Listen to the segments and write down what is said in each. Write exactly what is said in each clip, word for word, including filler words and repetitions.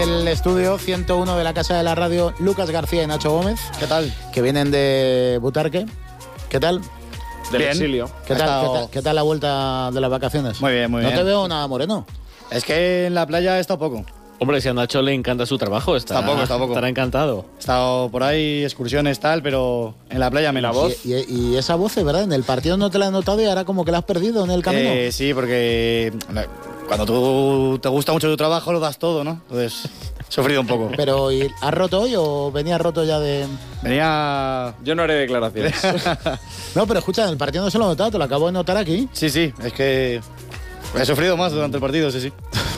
el estudio ciento uno de la Casa de la Radio Lucas García y Nacho Gómez. ¿Qué tal? Que vienen de Butarque. ¿Qué tal? Del Bien. exilio. ¿Qué tal, estado... ¿Qué tal, qué tal la vuelta de las vacaciones? Muy bien, muy no bien. No te veo nada moreno. Es que en la playa he estado poco. Hombre, si a Nacho le encanta su trabajo, está, Está poco, está poco. estará encantado. He estado por ahí, excursiones, tal, pero en la playa menos. ¿La voz? Y, y, y esa voz, ¿verdad? En el partido no te la he notado y ahora como que la has perdido en el camino. Eh, sí, porque cuando tú te gusta mucho tu trabajo lo das todo, ¿no? Entonces, he sufrido un poco. Pero ¿y ¿has roto hoy o venía roto ya de...? Venía... Yo no haré declaraciones. No, pero escucha, en el partido no se lo he notado, te lo acabo de notar aquí. Sí, sí, es que he sufrido más durante el partido, sí, sí.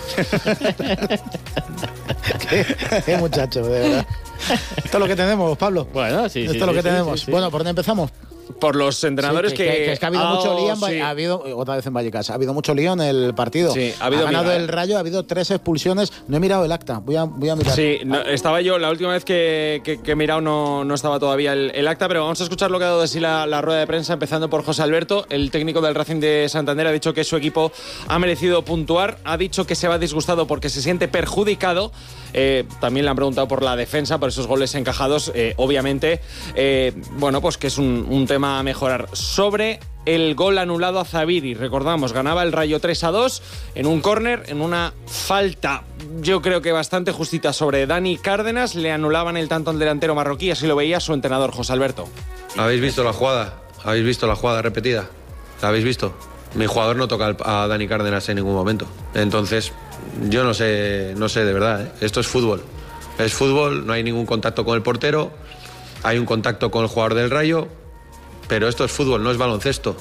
qué, qué muchacho, de verdad. Esto es lo que tenemos, Pablo. Bueno, sí, Esto sí, es lo sí, que sí, tenemos. sí, sí. Bueno, ¿por dónde empezamos? Por los entrenadores Sí, que, que, que es que ha habido Ah, mucho lío en, sí. ha habido otra vez en Vallecas, ha habido mucho lío en el partido. Sí, ha habido ganado miga, el ¿eh? Rayo, ha habido tres expulsiones. No he mirado el acta, voy a, voy a mirar. Sí, no, estaba yo, la última vez que, que, que he mirado no, no estaba todavía el, el acta, pero vamos a escuchar lo que ha dado de sí la, la rueda de prensa, empezando por José Alberto. El técnico del Racing de Santander ha dicho que su equipo ha merecido puntuar, ha dicho que se va disgustado porque se siente perjudicado. Eh, también le han preguntado por la defensa, por esos goles encajados, eh, obviamente. Eh, bueno, pues que es un, un tema a mejorar. Sobre el gol anulado a Zaviri, recordamos, ganaba el Rayo tres a dos en un córner, en una falta, yo creo que bastante justita sobre Dani Cárdenas, le anulaban el tanto al delantero marroquí, así lo veía su entrenador, José Alberto. ¿Habéis visto la jugada? ¿Habéis visto la jugada repetida? ¿La habéis visto? Mi jugador no toca a Dani Cárdenas en ningún momento. Entonces, yo no sé, no sé de verdad, ¿eh? Esto es fútbol. Es fútbol, no hay ningún contacto con el portero, hay un contacto con el jugador del Rayo, pero esto es fútbol, no es baloncesto.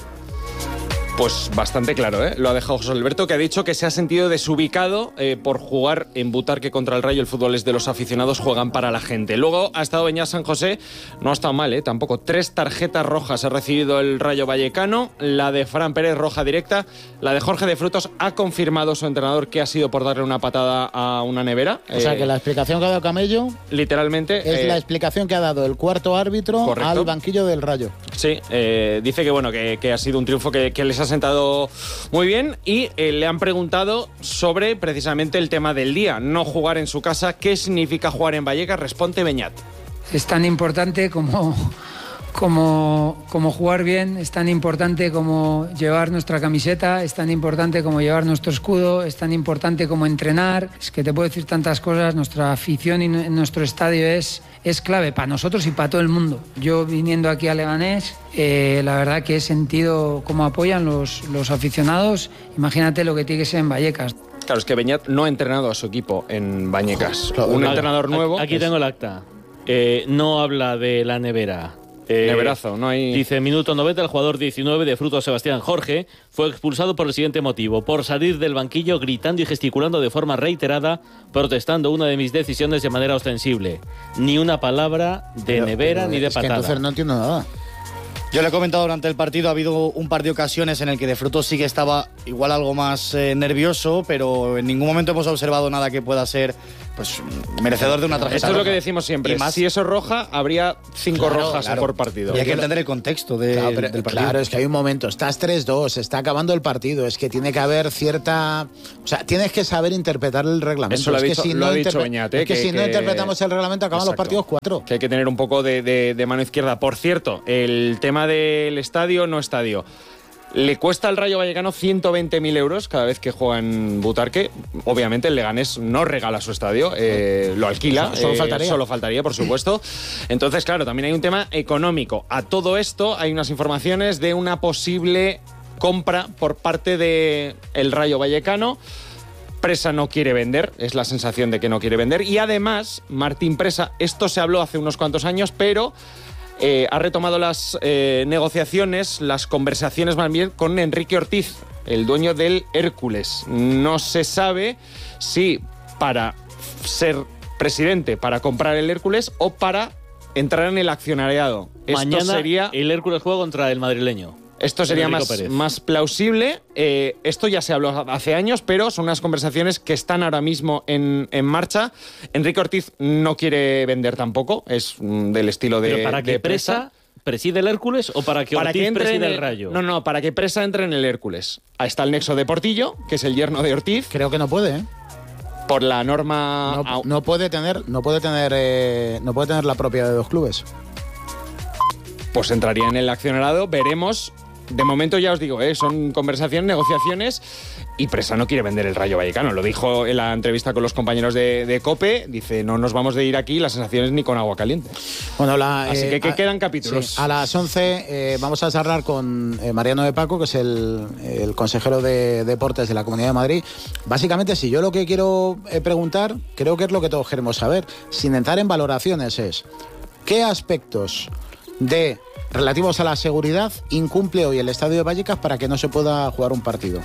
Pues bastante claro, ¿eh? Lo ha dejado José Alberto, que ha dicho que se ha sentido desubicado eh, por jugar en Butarque contra el Rayo. El fútbol es de los aficionados, juegan para la gente. Luego ha estado Beñat San José, no ha estado mal, ¿eh? Tampoco. Tres tarjetas rojas ha recibido el Rayo Vallecano, la de Fran Pérez roja directa, la de Jorge de Frutos ha confirmado su entrenador que ha sido por darle una patada a una nevera. O sea eh, que la explicación que ha dado Camello literalmente es eh, la explicación que ha dado el cuarto árbitro correcto. al banquillo del Rayo. Sí, eh, dice que bueno que, que ha sido un triunfo que, que les ha sentado muy bien y eh, le han preguntado sobre precisamente el tema del día, no jugar en su casa. ¿Qué significa jugar en Vallecas? Responde Beñat. Es tan importante como, como, como jugar bien, es tan importante como llevar nuestra camiseta, es tan importante como llevar nuestro escudo, es tan importante como entrenar. Es que te puedo decir tantas cosas. Nuestra afición y nuestro estadio es, es clave para nosotros y para todo el mundo. Yo viniendo aquí a Leganés, eh, la verdad que he sentido cómo apoyan los, los aficionados. Imagínate lo que tiene que ser en Vallecas. Claro, es que Beñat no ha entrenado a su equipo en Vallecas. Claro, un claro. entrenador nuevo. Aquí es tengo el acta. Eh, no habla de la nevera. Eh, neverazo, no hay... Dice, minuto noventa, el jugador diecinueve de Frutos, Sebastián Jorge, fue expulsado por el siguiente motivo: por salir del banquillo gritando y gesticulando de forma reiterada, protestando una de mis decisiones de manera ostensible. Ni una palabra de Pero- nevera pero ni de es que patada. entonces no entiendo nada. Yo le he comentado durante el partido, ha habido un par de ocasiones en el que De Frutos sí que estaba igual algo más eh, nervioso, pero en ningún momento hemos observado nada que pueda ser pues merecedor de una tarjeta Esto es lo roja. que decimos siempre. Y más, Si eso es roja, habría cinco Claro, rojas claro. por partido. y hay que entender el contexto de- Claro, pero- del partido. claro, es que hay un momento, estás tres dos, está acabando el partido, es que tiene que haber cierta... O sea, tienes que saber interpretar el reglamento. Eso lo ha es que dicho- si lo no ha dicho interpre- Beñat, ¿eh? Es que, que- si no que- interpretamos el reglamento acaban los Exacto. partidos cuatro. Que hay que tener un poco de, de- de mano izquierda. Por cierto, el tema del estadio, no estadio. Le cuesta al Rayo Vallecano ciento veinte mil euros cada vez que juega en Butarque. Obviamente el Leganés no regala su estadio, eh, lo alquila. Solo- solo eh, faltaría. Solo faltaría, por supuesto. Entonces, claro, también hay un tema económico. A todo esto hay unas informaciones de una posible compra por parte del Rayo Vallecano. Presa no quiere vender, es la sensación de que no quiere vender. Y además, Martín Presa, esto se habló hace unos cuantos años, pero... Eh, ha retomado las eh, negociaciones, las conversaciones más bien con Enrique Ortiz, el dueño del Hércules. No se sabe si para ser presidente, para comprar el Hércules o para entrar en el accionariado. Mañana Esto sería, el Hércules juega contra el madrileño. esto sería Enrico más, Pérez. más plausible. Eh, esto ya se habló hace años, pero son unas conversaciones que están ahora mismo en, en marcha. Enrique Ortiz no quiere vender tampoco, es mm, del estilo de, ¿Pero para de que Presa preside el Hércules o para que para Ortiz que entre preside en el Rayo? No, no, para que Presa entre en el Hércules. Ahí está el nexo de Portillo, que es el yerno de Ortiz. Creo que no puede, ¿eh? por la norma... No, no puede tener, no puede tener, eh, no puede tener la propiedad de dos clubes. Pues entraría en el accionariado, veremos. De momento ya os digo, ¿eh? son conversaciones, negociaciones, y Presa no quiere vender el Rayo Vallecano. Lo dijo en la entrevista con los compañeros de, de COPE, dice, no nos vamos de ir aquí las sensaciones ni con agua caliente. Bueno, la, Así eh, que, que a, quedan capítulos. Sí, a las once eh, vamos a charlar con eh, Mariano de Paco, que es el, el consejero de Deportes de la Comunidad de Madrid. Básicamente, si yo lo que quiero eh, preguntar, creo que es lo que todos queremos saber, sin entrar en valoraciones, es ¿qué aspectos de relativos a la seguridad incumple hoy el Estadio de Vallecas para que no se pueda jugar un partido?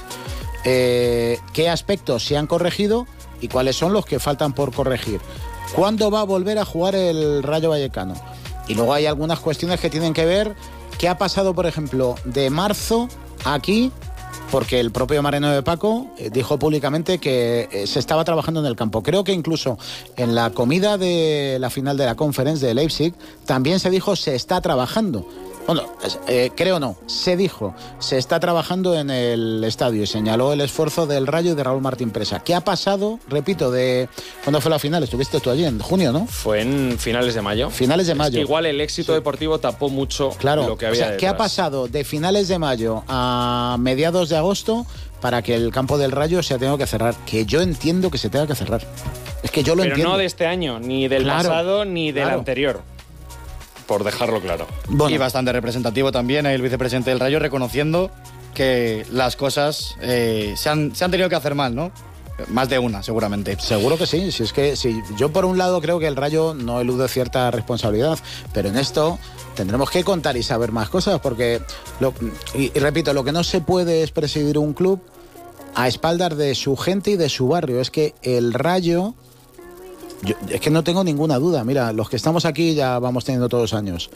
Eh, ¿Qué aspectos se han corregido y cuáles son los que faltan por corregir? ¿Cuándo va a volver a jugar el Rayo Vallecano? Y luego hay algunas cuestiones que tienen que ver qué ha pasado, por ejemplo, de marzo aquí, porque el propio Mariano de Paco eh, dijo públicamente que eh, se estaba trabajando en el campo. Creo que incluso en la comida de la final de la Conference de Leipzig también se dijo se está trabajando. Bueno, eh, creo no, se dijo, se está trabajando en el estadio y señaló el esfuerzo del Rayo y de Raúl Martín Presa. ¿Qué ha pasado, repito, de cuándo fue la final? Estuviste tú allí, en junio, ¿no? Fue en finales de mayo. Finales de mayo. Es que igual el éxito sí. deportivo tapó mucho claro, lo que había o sea, detrás. ¿qué ha pasado de finales de mayo a mediados de agosto para que el campo del Rayo se ha tenido que cerrar? Que yo entiendo que se tenga que cerrar. Es que yo lo Pero entiendo. Pero no de este año, ni del claro, pasado, ni del claro. anterior. Por dejarlo claro. Bueno. Y bastante representativo también el vicepresidente del Rayo reconociendo que las cosas eh, se, han, se han tenido que hacer mal, ¿no? Más de una, seguramente. Seguro que sí. Si es que si yo por un lado creo que el Rayo no elude cierta responsabilidad, pero en esto tendremos que contar y saber más cosas, porque, lo, y, y repito, lo que no se puede es presidir un club a espaldas de su gente y de su barrio. Es que el Rayo... Yo, es que no tengo ninguna duda. Mira, los que estamos aquí ya vamos teniendo todos años.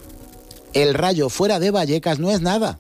El Rayo fuera de Vallecas no es nada.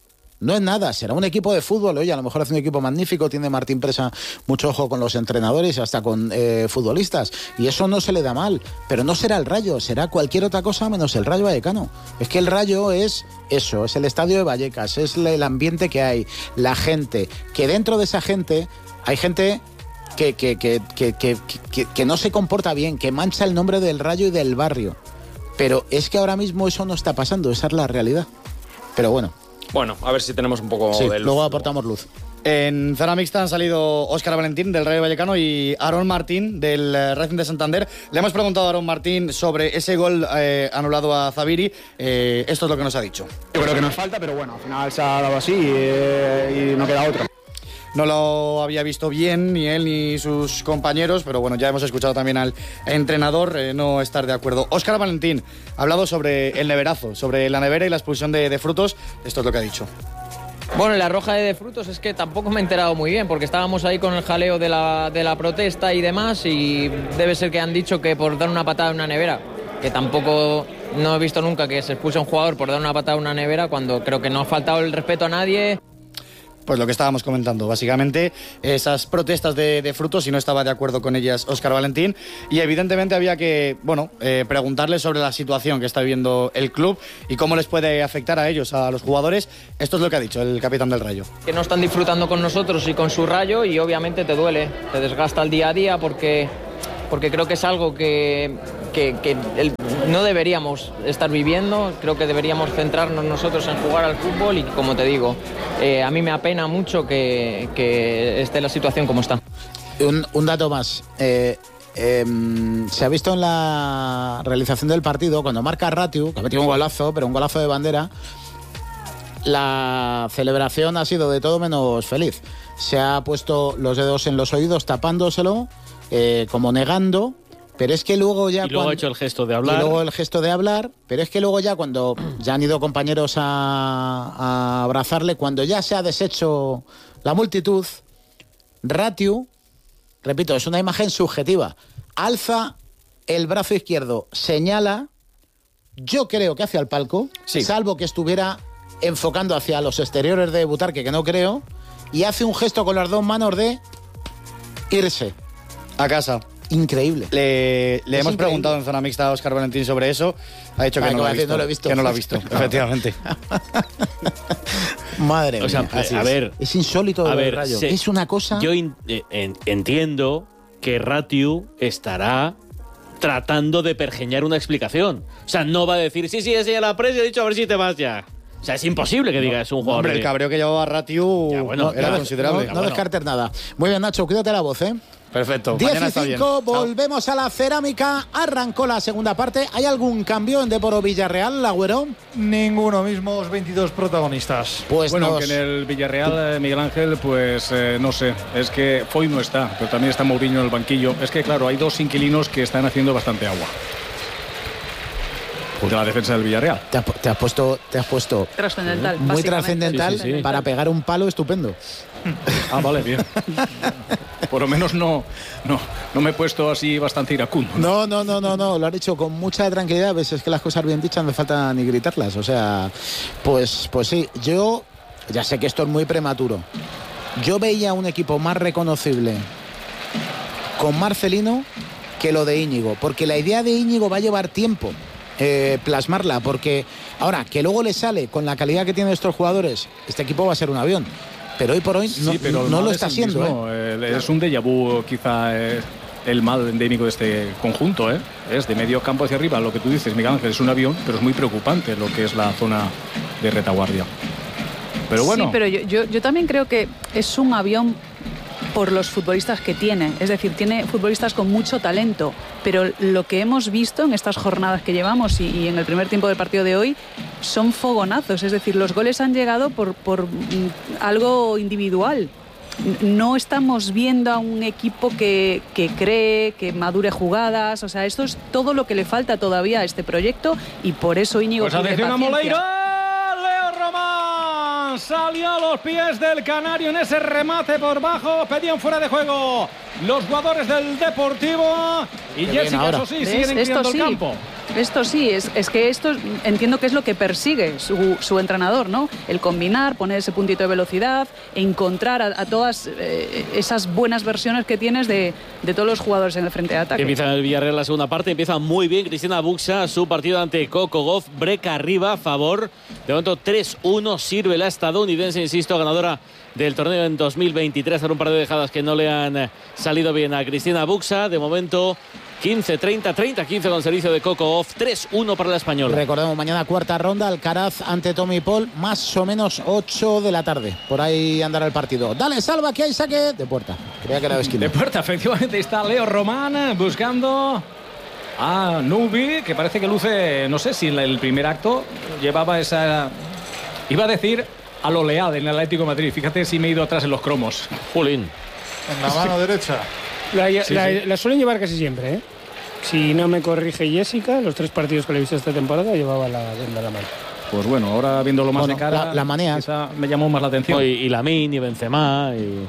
No es nada. Será un equipo de fútbol. Oye, a lo mejor hace un equipo magnífico. Tiene Martín Presa mucho ojo con los entrenadores y hasta con eh, futbolistas. Y eso no se le da mal. Pero no será el Rayo. Será cualquier otra cosa menos el Rayo Vallecano. Es que el Rayo es eso. Es el estadio de Vallecas. Es el ambiente que hay. La gente. Que dentro de esa gente hay gente... Que, que, que, que, que, que, que no se comporta bien, que mancha el nombre del Rayo y del barrio. Pero es que ahora mismo eso no está pasando, esa es la realidad. Pero bueno. Bueno, a ver si tenemos un poco sí, de luz. Luego aportamos luz. En zona mixta han salido Óscar Valentín del Rayo Vallecano y Aarón Martín del Racing de Santander. Le hemos preguntado a Aarón Martín sobre ese gol eh, anulado a Zabiri. Eh, esto es lo que nos ha dicho. Yo creo que nos falta, pero bueno, al final se ha dado así y, eh, y no queda otro. No lo había visto bien ni él ni sus compañeros, pero bueno, ya hemos escuchado también al entrenador eh, no estar de acuerdo. Óscar Valentín ha hablado sobre el neverazo, sobre la nevera y la expulsión de, de Frutos. Esto es lo que ha dicho. Bueno, la roja de Frutos es que tampoco me he enterado muy bien, porque estábamos ahí con el jaleo de la, de la protesta y demás, y debe ser que han dicho que por dar una patada en una nevera, que tampoco no he visto nunca que se expulse a un jugador por dar una patada en una nevera, cuando creo que no ha faltado el respeto a nadie. Pues lo que estábamos comentando, básicamente esas protestas de, de Frutos, y no estaba de acuerdo con ellas Óscar Valentín, y evidentemente había que, bueno, eh, preguntarle sobre la situación que está viviendo el club y cómo les puede afectar a ellos, a los jugadores. Esto es lo que ha dicho el capitán del Rayo. Que no están disfrutando con nosotros y con su Rayo, y obviamente te duele, te desgasta el día a día, porque, porque creo que es algo que, que, que el, no deberíamos estar viviendo. Creo que deberíamos centrarnos nosotros en jugar al fútbol, y como te digo, eh, a mí me apena mucho que, que esté la situación como está. Un, un dato más. Eh, eh, se ha visto en la realización del partido, cuando marca Ratiu, que ha metido un golazo, pero un golazo de bandera, la celebración ha sido de todo menos feliz. Se ha puesto los dedos en los oídos tapándoselo, eh, como negando. Pero es que luego ya... Y luego cuando, ha hecho el gesto de hablar. Y luego el gesto de hablar, pero es que luego ya cuando ya han ido compañeros a, a abrazarle, cuando ya se ha deshecho la multitud, Ratiu, repito, es una imagen subjetiva, alza el brazo izquierdo, señala, yo creo que hacia el palco, sí, salvo que estuviera enfocando hacia los exteriores de Butarque, que no creo, y hace un gesto con las dos manos de irse. A casa. Increíble. Le, le hemos increíble. preguntado en zona mixta a Óscar Valentín sobre eso. Ha dicho que Ay, no, lo ha, decir, visto, no lo he visto. Que no lo ha visto, efectivamente. Madre o sea, mía. a es. ver, es insólito a el ver, Rayo. Se, es una cosa... Yo in, en, entiendo que Ratiu estará tratando de pergeñar una explicación. O sea, no va a decir, sí, sí, ese ya la presa, he dicho a ver si te vas ya. O sea, es imposible que diga es un jugador. Hombre, de... el cabreo que llevaba Ratiu ya, bueno, era no, considerable. No, no bueno. descartes nada. Muy bien, Nacho, cuídate la voz, ¿eh? Perfecto. diez y cinco, volvemos a la cerámica. Arrancó la segunda parte. ¿Hay algún cambio en Déporo Villarreal, Agüero? Ninguno, mismos veintidós protagonistas. Pues bueno, nos... que en el Villarreal, Miguel Ángel, pues eh, no sé. Es que Foy no está, pero también está Mourinho en el banquillo. Es que, claro, hay dos inquilinos que están haciendo bastante agua. De la defensa del Villarreal. Te has, te has puesto, te has puesto trascendental, muy trascendental sí, sí, sí. para pegar un palo estupendo. Ah, vale, bien. Por lo menos no, no, no me he puesto así bastante iracundo. No, no, no, no, no, lo has dicho con mucha tranquilidad. A veces es que las cosas bien dichas no me falta ni gritarlas. O sea, pues, pues sí, yo ya sé que esto es muy prematuro. Yo veía un equipo más reconocible con Marcelino que lo de Íñigo, porque la idea de Íñigo va a llevar tiempo. Eh, plasmarla, porque ahora que luego le sale con la calidad que tienen estos jugadores, este equipo va a ser un avión, pero hoy por hoy no, sí, pero no lo está siendo. Mismo, ¿eh? Eh, es un déjà vu, quizá eh, el mal endémico de este conjunto, ¿eh? Es de medio campo hacia arriba, lo que tú dices, Miguel Ángel, es un avión, pero es muy preocupante lo que es la zona de retaguardia. Pero bueno. Sí, pero yo, yo, yo también creo que es un avión por los futbolistas que tiene, es decir, tiene futbolistas con mucho talento, pero lo que hemos visto en estas jornadas que llevamos y, y en el primer tiempo del partido de hoy son fogonazos, es decir, los goles han llegado por, por mm, algo individual. No estamos viendo a un equipo que, que cree, que madure jugadas, o sea, esto es todo lo que le falta todavía a este proyecto y por eso Íñigo pues tiene paciencia. Salió a los pies del canario en ese remate por bajo, pedían fuera de juego los jugadores del Deportivo y Qué Jessica, eso sí, siguen inclinando el campo. Esto sí, es, es que esto entiendo que es lo que persigue su, su entrenador, ¿no? El combinar, poner ese puntito de velocidad, encontrar a, a todas eh, esas buenas versiones que tienes de, de todos los jugadores en el frente de ataque. Empieza el Villarreal la segunda parte, empieza muy bien Cristina Buxa, su partido ante Coco Gauff, breca arriba a favor. De momento tres uno, sirve la estadounidense, insisto, ganadora del torneo en dos mil veintitrés, por un par de dejadas que no le han salido bien a Cristina Buxa. De momento quince treinta, treinta quince con servicio de Coco Gauff, tres uno para la española. Recordemos, mañana cuarta ronda, Alcaraz ante Tommy Paul, más o menos ocho de la tarde. Por ahí andará el partido. Dale, Salva, que hay saque de puerta. Creía que era de esquina. De puerta, efectivamente, está Leo Román buscando a Nubi, que parece que luce, no sé si en el primer acto llevaba esa... Iba a decir a lo Leal en el Atlético de Madrid. Fíjate si me he ido atrás en los cromos. Jolín. En la mano derecha. La, sí, la, sí. la suelen llevar casi siempre, ¿eh? Si no me corrige Jessica, los tres partidos que le he visto esta temporada llevaba la venda a la mano. Pues bueno, ahora viéndolo más bueno, de cara, la, la manía. quizá me llamó más la atención. No, y, y Lamine, y Benzema, y...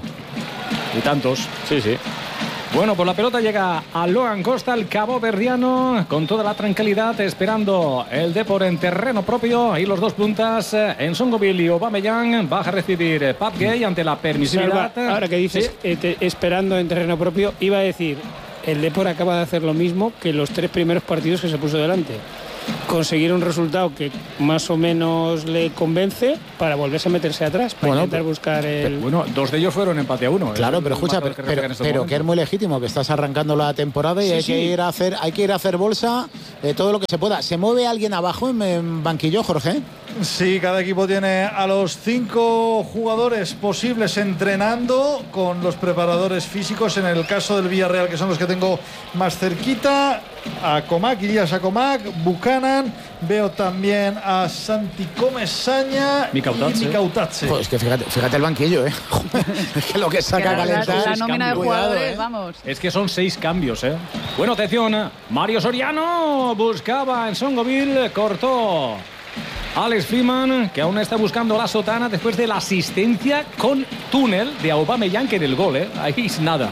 y tantos. Sí, sí. Bueno, pues la pelota llega a Logan Costa, el caboverdiano, con toda la tranquilidad, esperando el Depor en terreno propio. Ahí los dos puntas, en Songoville y Aubameyang. Baja a recibir Pat Gay ante la permisividad. Salva, ahora que dices, ¿sí? eh, te, esperando en terreno propio, iba a decir, el Depor acaba de hacer lo mismo que los tres primeros partidos que se puso delante. Conseguir un resultado que más o menos le convence para volverse a meterse atrás, para bueno, intentar buscar el... Bueno, dos de ellos fueron empate a uno. Claro, pero escucha, pero, que, pero, pero que es muy legítimo, que estás arrancando la temporada y sí, hay, sí. que ir a hacer, hay que ir a hacer bolsa de todo lo que se pueda. ¿Se mueve alguien abajo en, en banquillo, Jorge? Sí, cada equipo tiene a los cinco jugadores posibles entrenando con los preparadores físicos. En el caso del Villarreal, que son los que tengo más cerquita, a Comac, irías a Comac, Buchanan, veo también a Santi Comesaña y Micautazze. Pues que fíjate, fíjate el banquillo, ¿eh? Es que lo que saca a calentar. La, la nómina de jugadores, cuidado, ¿eh? Vamos. Es que son seis cambios, ¿eh? Bueno, atención, Mario Soriano buscaba en Songoville, cortó Alex Freeman, que aún está buscando la sotana después de la asistencia con túnel de Aubameyang en el gol, ¿eh? Ahí es nada.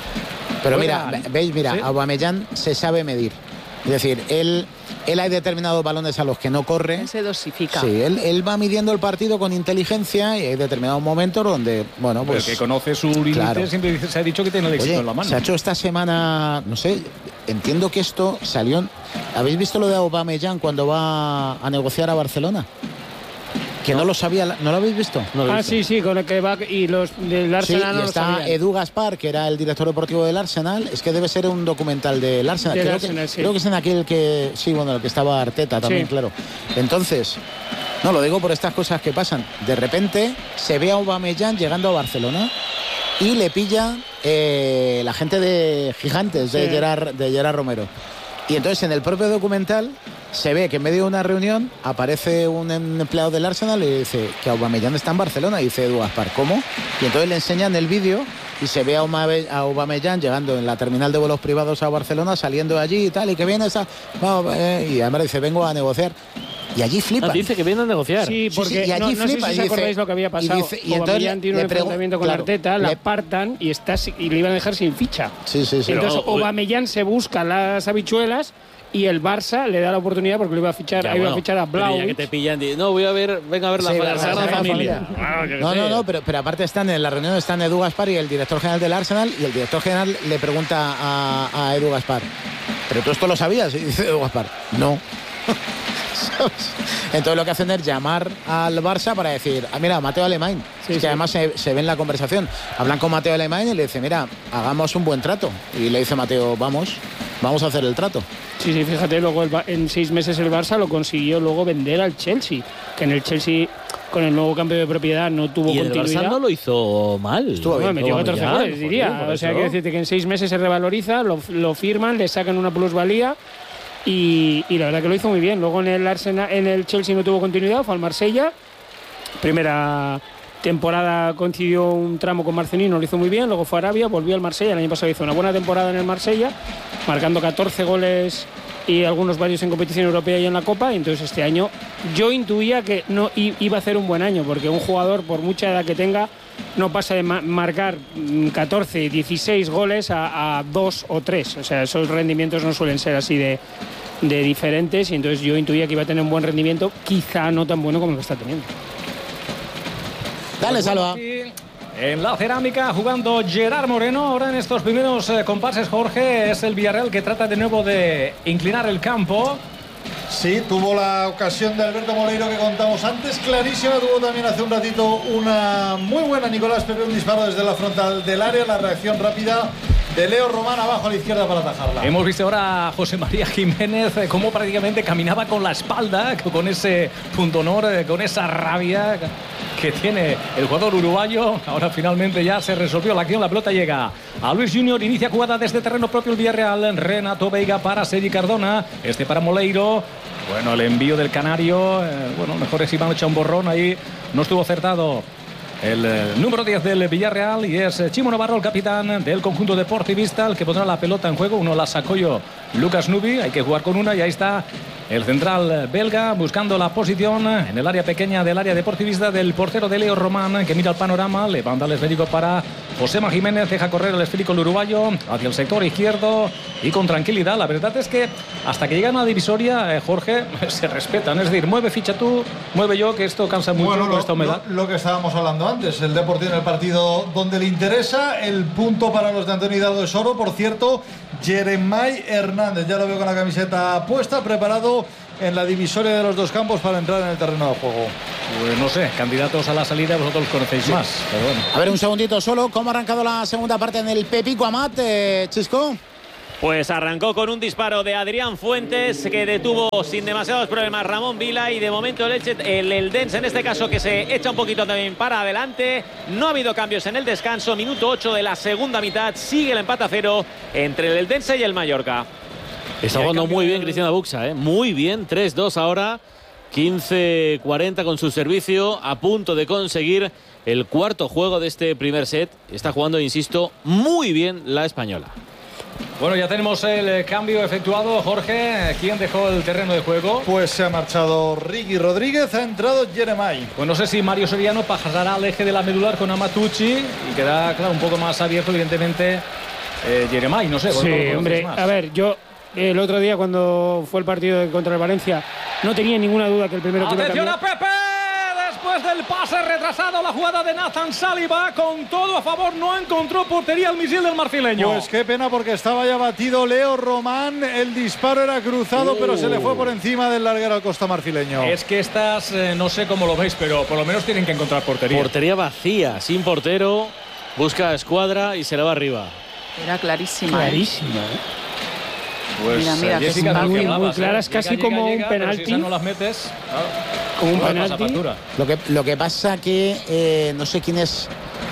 Pero mira, veis, mira, ¿sí? Aubameyang se sabe medir. Es decir, él, él hay determinados balones a los que no corre. Se dosifica. Sí, él, él va midiendo el partido con inteligencia y hay determinados momentos donde, bueno, pues... Pero que conoce su límite, claro. Siempre se ha dicho que tiene el éxito Oye, en la mano. Se ha hecho esta semana, no sé, entiendo que esto salió... ¿Habéis visto lo de Aubameyang cuando va a negociar a Barcelona? Que no, no lo sabía, ¿no lo habéis visto? No lo ah, visto. sí, sí, con el que va y los del Arsenal. Sí, y no está lo sabían. Edu Gaspar, que era el director deportivo del Arsenal. Es que debe ser un documental del Arsenal. Del creo, Arsenal que, sí. creo que es en aquel que, sí, bueno, el que estaba Arteta también, sí. Claro. Entonces, no, lo digo por estas cosas que pasan. De repente se ve a Aubameyang llegando a Barcelona y le pilla eh, la gente de Gigantes, de, sí. Gerard, de Gerard Romero. Y entonces en el propio documental se ve que en medio de una reunión aparece un empleado del Arsenal y le dice que Aubameyang está en Barcelona. Y dice Edu Gaspar, ¿cómo? Y entonces le enseñan el vídeo y se ve a Aubameyang llegando en la terminal de vuelos privados a Barcelona, saliendo de allí y tal, y que viene esa... Y además dice, vengo a negociar. Y allí flipa. Ah, dice que viene a negociar. Sí, porque sí, sí, y allí no, flipa, no sé si os dice, acordáis lo que había pasado. Y, dice, y entonces Aubameyang tiene un enfrentamiento con claro, Arteta, le, la apartan y, está, y le iban a dejar sin ficha. Sí, sí, sí. Entonces Pero, Aubameyang se busca las habichuelas y el Barça le da la oportunidad porque le iba a fichar, ya, bueno, iba a, fichar a Blau. Ya que te pillan, no, voy a ver, venga a ver la, sí, la, la Sagrada Familia. familia. Ah, no, no, no, pero, pero aparte están en la reunión, están Edu Gaspar y el director general del Arsenal, y el director general le pregunta a, a Edu Gaspar, ¿pero tú esto lo sabías? Y dice Edu Gaspar, no. Entonces lo que hacen es llamar al Barça para decir, ah, mira, Mateo Alemany, sí, que sí. Además se, se ve en la conversación, hablan con Mateo Alemany y le dice, mira, hagamos un buen trato. Y le dice Mateo, vamos, vamos a hacer el trato. Sí, sí, fíjate, luego el, en seis meses el Barça lo consiguió luego vender al Chelsea, que en el Chelsea con el nuevo cambio de propiedad no tuvo y continuidad. El Barça no lo hizo mal. Estuvo bien, no, metió catorce goles, diría. Joder, o sea, quiero decirte que en seis meses se revaloriza, lo, lo firman, le sacan una plusvalía. Y, y la verdad que lo hizo muy bien. Luego en el Arsenal, en el Chelsea no tuvo continuidad, fue al Marsella. Primera temporada coincidió un tramo con Marcelino, lo hizo muy bien. Luego fue a Arabia, volvió al Marsella. El año pasado hizo una buena temporada en el Marsella, marcando catorce goles y algunos varios en competición europea y en la Copa. Y entonces este año yo intuía que no iba a hacer un buen año, porque un jugador, por mucha edad que tenga, no pasa de ma- marcar catorce, dieciséis goles a, a dos o tres. O sea, esos rendimientos no suelen ser así de, de diferentes, y entonces yo intuía que iba a tener un buen rendimiento, quizá no tan bueno como el que está teniendo. Dale, Salva. En la cerámica jugando Gerard Moreno. Ahora en estos primeros eh, compases, Jorge, es el Villarreal que trata de nuevo de inclinar el campo. Sí, tuvo la ocasión de Alberto Moleiro que contamos antes, clarísima. Tuvo también hace un ratito una muy buena Nicolás Pepe, un disparo desde la frontal del área. La reacción rápida de Leo Román abajo a la izquierda para atajarla. Hemos visto ahora a José María Jiménez eh, cómo prácticamente caminaba con la espalda, con ese punto honor, eh, con esa rabia que tiene el jugador uruguayo. Ahora finalmente ya se resolvió la acción, la pelota llega a Luis Junior, inicia jugada desde terreno propio el Villarreal. Renato Veiga para Sergi Cardona, este para Moleiro. Bueno, el envío del Canario, eh, bueno, mejor es Iván echa un borrón, ahí no estuvo acertado el eh, número diez del Villarreal, y es eh, Chimo Navarro, el capitán del conjunto deportivista, el que pondrá la pelota en juego. Uno la sacó yo, Lucas Nubi, hay que jugar con una, y ahí está el central belga buscando la posición en el área pequeña del área deportivista del portero de Leo Román, que mira el panorama, levanta el esférico para Josema Jiménez, deja correr el esférico el uruguayo hacia el sector izquierdo y con tranquilidad. La verdad es que hasta que llegan a la divisoria, eh, Jorge, se respetan, es decir, mueve ficha tú, mueve yo, que esto cansa mucho bueno, con lo, esta humedad. Lo, lo que estábamos hablando antes, el Deportivo en el partido donde le interesa, el punto para los de Antonio Hidalgo de Soro. Por cierto, Jeremai Hernández, ya lo veo con la camiseta puesta, preparado en la divisoria de los dos campos para entrar en el terreno de juego. Pues no sé, candidatos a la salida vosotros los conocéis sí. más, pero bueno. A ver, un segundito solo, ¿cómo ha arrancado la segunda parte en el Pepico Amat, eh, Chisco? Pues arrancó con un disparo de Adrián Fuentes que detuvo sin demasiados problemas Ramón Vila, y de momento el, el, el Dense en este caso que se echa un poquito también para adelante. No ha habido cambios en el descanso, minuto ocho de la segunda mitad, sigue el empate a cero entre el Dense y el Mallorca. Está jugando muy bien Cristiano Buxa, ¿eh? Muy bien, tres dos ahora, quince cuarenta con su servicio, a punto de conseguir el cuarto juego de este primer set. Está jugando, insisto, muy bien la española. Bueno, ya tenemos el cambio efectuado, Jorge. ¿Quién dejó el terreno de juego? Pues se ha marchado Ricky Rodríguez, ha entrado Jeremai. Pues no sé si Mario Soriano pasará al eje de la medular con Amatucci y queda, claro, un poco más abierto, evidentemente, eh, Jeremai. No sé. Sí, hombre, más. A ver, yo el otro día cuando fue el partido contra el Valencia no tenía ninguna duda que el primero que iba a cambiar. ¡Atención a Pepe! después del pase retrasado, la jugada de Nathan Saliba, con todo a favor, no encontró portería el misil del marfileño. Pues qué pena, porque estaba ya batido Leo Román, el disparo era cruzado, uh. pero se le fue por encima del larguero al costa marfileño. Es que estas, eh, no sé cómo lo veis, pero por lo menos tienen que encontrar portería. Portería vacía, sin portero, busca escuadra y se le va arriba. Era clarísima. Clarísima, ¿eh? Pues mira, mira, eh, Jessica, muy, hablabas, muy claras, ¿eh? casi llega, como llega, un llega, penalti. Si no las metes, claro, como un pasa penalti. factura. Lo que, lo que pasa que eh, no sé quién es.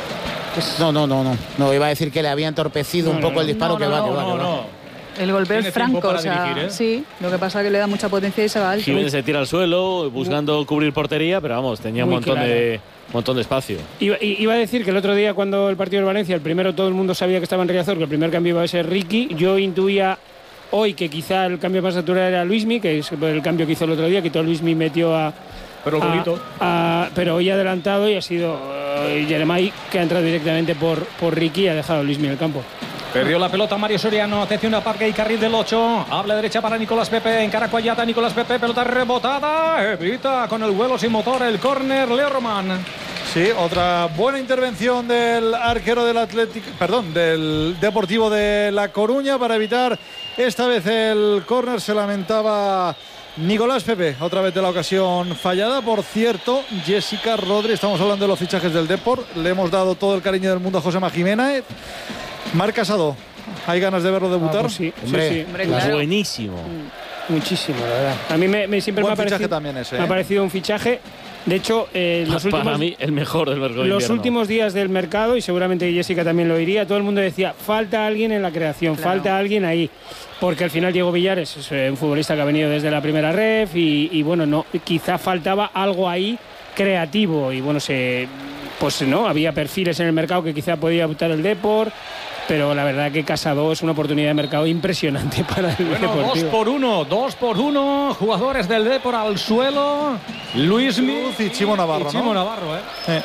No, no, no, no. No, iba a decir que le había entorpecido No, un poco no, el disparo, no, que va, no, que va, No, que va. no. El golpeo Tiene es franco, tiempo para o sea, dirigir, ¿eh? sí. Lo que pasa es que le da mucha potencia y se va alto. Jiménez se tira al suelo buscando cubrir portería, pero vamos, tenía un Muy montón claro. de montón de espacio. Iba, iba a decir que el otro día, cuando el partido del Valencia, el primero todo el mundo sabía que estaba en Riazor, que el primer cambio iba a ser Ricky. Yo intuía hoy que quizá el cambio más natural era Luismi, que es el cambio que hizo el otro día, quitó a Luismi, metió a. Pero a- bonito. a- pero hoy ha adelantado y ha sido uh, Jeremai, que ha entrado directamente por, por Ricky y ha dejado a Luismi en el campo. Perdió la pelota Mario Soriano, atención a Parque y carril del ocho, habla derecha para Nicolás Pepe, encara Cuayata, Nicolás Pepe, pelota rebotada, evita con el vuelo sin motor el córner Leo Román. Sí, otra buena intervención del arquero del Atlético, perdón, del Deportivo de La Coruña para evitar esta vez el córner. Se lamentaba Nicolás Pepe, otra vez de la ocasión fallada. Por cierto, Jessica Rodri, estamos hablando de los fichajes del Depor, le hemos dado todo el cariño del mundo a Josema Jiménez. Marc Casado, ¿hay ganas de verlo debutar? Ah, pues sí, Hombre, sí, sí. Hombre, claro. Buenísimo. Muchísimo, la verdad. A mí me, me siempre Buen me ha, fichaje parecido, también ese, me ha ¿eh? parecido un fichaje. De hecho, eh, los Para últimos, mí, el mejor del mercado de los invierno. últimos días del mercado, y seguramente Jessica también lo diría, todo el mundo decía, falta alguien en la creación, Claro. falta alguien ahí. Porque al final Diego Villares es eh, un futbolista que ha venido desde la primera ref y, y bueno, no, quizá faltaba algo ahí creativo. Y bueno, se, pues no, había perfiles en el mercado que quizá podía optar el Depor. Pero la verdad que Casado es una oportunidad de mercado impresionante para el Bueno, dos Deportivo. por uno, dos por uno, jugadores del Depor al suelo, Luismi Cruz y Chimo Navarro, y Chimo ¿no? Navarro, ¿eh? Eh,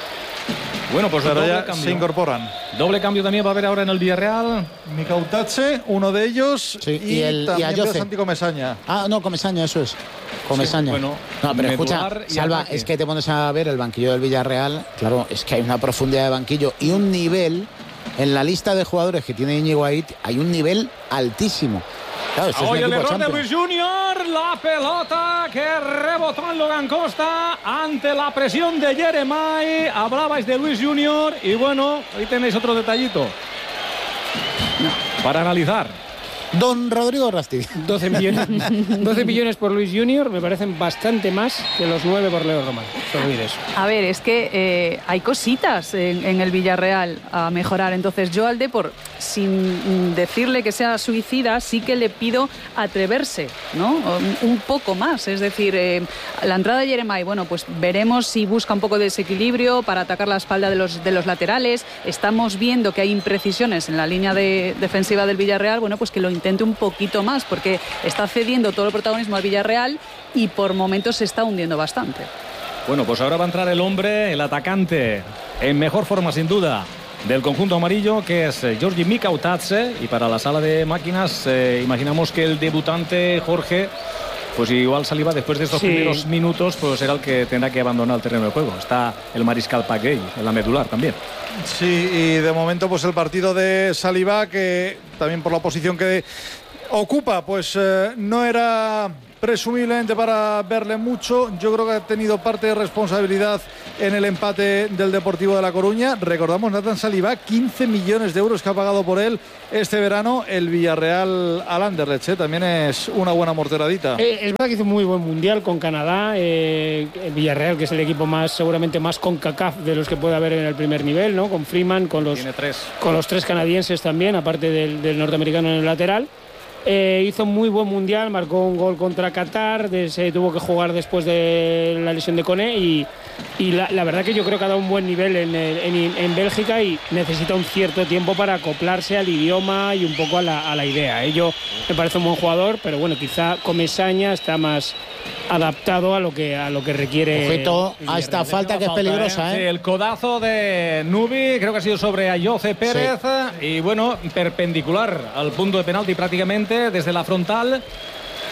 Bueno, pues pero doble ya cambio. se incorporan. Doble cambio también va a haber ahora en el Villarreal. Micautache, uno de ellos, Sí, y, y el- y también veo Ayoce. Santi Comesaña. Ah, no, Comesaña, eso es. Comesaña. Sí, bueno, no, pero escucha, Medular y Salva, ataque. es que te pones a ver el banquillo del Villarreal. Claro, es que hay una profundidad de banquillo y un nivel. En la lista de jugadores que tiene Íñigo ahí, hay un nivel altísimo. Claro, este es un Hoy el equipo error de Champions. Luis Junior, la pelota que rebotó en Logan Costa ante la presión de Jeremai. Hablabais de Luis Junior y bueno, ahí tenéis otro detallito para analizar. Don Rodrigo Rasti. doce millones, doce millones por Luis Junior me parecen bastante más que los nueve por Leo Román. Solo diré eso. A ver, es que eh, hay cositas en, en el Villarreal a mejorar. Entonces yo al Depor, sin decirle que sea suicida, sí que le pido atreverse, ¿no? Un, un poco más. Es decir, eh, la entrada de Jeremai, bueno, pues veremos si busca un poco de desequilibrio para atacar la espalda de los, de los laterales. Estamos viendo que hay imprecisiones en la línea de, defensiva del Villarreal. Bueno, pues que lo intente un poquito más, porque está cediendo todo el protagonismo al Villarreal y por momentos se está hundiendo bastante. Bueno, pues ahora va a entrar el hombre, el atacante, en mejor forma sin duda del conjunto amarillo, que es eh, Giorgi Micautache. Y para la sala de máquinas, eh, imaginamos que el debutante Jorge, pues igual Saliba después de estos Sí. primeros minutos, pues será el que tendrá que abandonar el terreno de juego. Está el mariscal Paguey en la medular también. Sí, y de momento pues el partido de Saliba, que también por la posición que ocupa, pues eh, no era presumiblemente para verle mucho. Yo creo que ha tenido parte de responsabilidad en el empate del Deportivo de La Coruña. Recordamos, Nathan Saliba, quince millones de euros que ha pagado por él este verano el Villarreal al Anderlecht, ¿eh? También es una buena morteradita. Eh, es verdad que hizo un muy buen mundial con Canadá, eh, el Villarreal, que es el equipo más seguramente más con CONCACAF de los que puede haber en el primer nivel, ¿no? Con Freeman, con los, Tiene tres. con los tres canadienses también, aparte del, del norteamericano en el lateral. Eh, hizo un muy buen mundial, marcó un gol contra Qatar, de, se tuvo que jugar después de la lesión de Koné y, y la, la verdad que yo creo que ha dado un buen nivel en, el- en, en Bélgica y necesita un cierto tiempo para acoplarse al idioma y un poco a la, a la idea. Ello me parece un buen jugador, pero bueno, quizá Comesaña está más adaptado a lo que, a lo que requiere. Ojito el a esta Villarreal. falta que es peligrosa, Sí, ¿eh? el codazo de Nubi, creo que ha sido sobre Ayoce Pérez. Y bueno, perpendicular al punto de penalti prácticamente desde la frontal.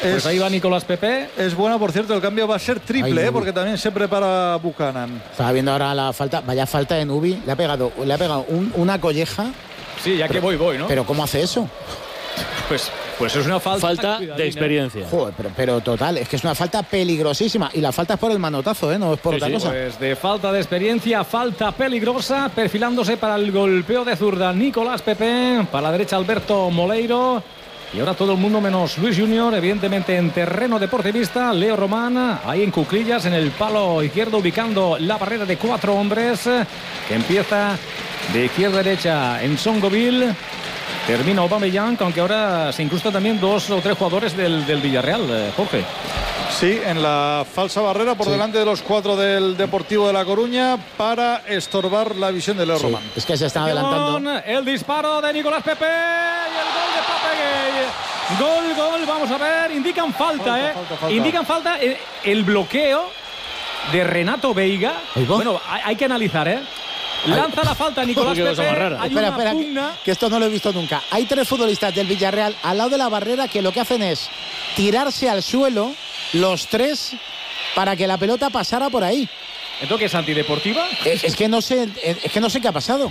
Pues Es- ahí va Nicolás Pepe. Es buena, por cierto, el cambio va a ser triple, Ay, ¿eh? Nubi. Porque también se prepara Buchanan. Estaba viendo ahora la falta, vaya falta de Nubi. Le ha pegado, le ha pegado un- una colleja. Sí, ya que voy, voy, ¿no? Pero ¿cómo hace eso? Pues, pues es una falta. Falta cuidadín, de ¿eh? experiencia. Joder, pero, pero total, es que es una falta peligrosísima. Y la falta es por el manotazo, ¿eh? No es por Sí, otra sí, cosa. pues de falta de experiencia, falta peligrosa, perfilándose para el golpeo de zurda Nicolás Pepe, para la derecha Alberto Moleiro. Y ahora todo el mundo menos Luis Junior, evidentemente en terreno deportivista. Leo Román, ahí en cuclillas, en el palo izquierdo, ubicando la barrera de cuatro hombres, que empieza de izquierda a derecha en Songoville. Termina Aubameyang, aunque ahora se incrustan también dos o tres jugadores del, del Villarreal, eh, Jorge. Sí, en la falsa barrera por Sí. delante de los cuatro del Deportivo de La Coruña para estorbar la visión de Leo Sí, Román. es que se están adelantando. El disparo de Nicolás Pepe y el gol de Pape Gay. Gol, gol, vamos a ver. Indican falta, Falta, ¿eh? falta, falta. Indican falta. El, el bloqueo de Renato Veiga. Ahí va. Bueno, hay, hay que analizar, ¿eh? Lanza la falta Nicolás Qué cosa Pepe. más rara. Hay Espera, una espera, que, pugna. que esto no lo he visto nunca. Hay tres futbolistas del Villarreal al lado de la barrera que lo que hacen es tirarse al suelo, los tres, para que la pelota pasara por ahí. ¿Entonces qué es antideportiva? Es, es que no sé, es que no sé qué ha pasado.